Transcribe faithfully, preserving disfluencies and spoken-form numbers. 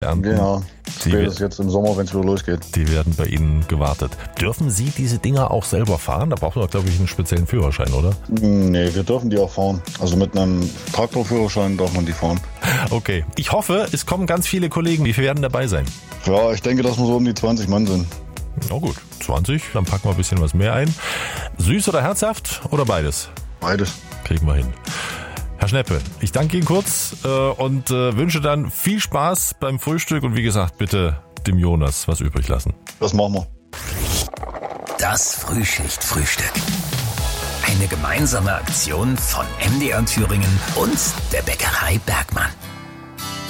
ernten. Genau. Die, Spätestens jetzt im Sommer, wenn es wieder losgeht. die werden bei Ihnen gewartet. Dürfen Sie diese Dinger auch selber fahren? Da braucht man, glaube ich, einen speziellen Führerschein, oder? Nee, wir dürfen die auch fahren. Also mit einem Traktorführerschein darf man die fahren. Okay. Ich hoffe, es kommen ganz viele Kollegen. Wie viele werden dabei sein? Ja, ich denke, dass wir so um die zwanzig Mann sind. Na gut, zwanzig, dann packen wir ein bisschen was mehr ein. Süß oder herzhaft oder beides? Beides. Kriegen wir hin. Herr Schneppe, ich danke Ihnen kurz äh, und äh, wünsche dann viel Spaß beim Frühstück und wie gesagt, bitte dem Jonas was übrig lassen. Das machen wir. Das Frühschicht-Frühstück. Eine gemeinsame Aktion von M D R Thüringen und der Bäckerei Bergmann.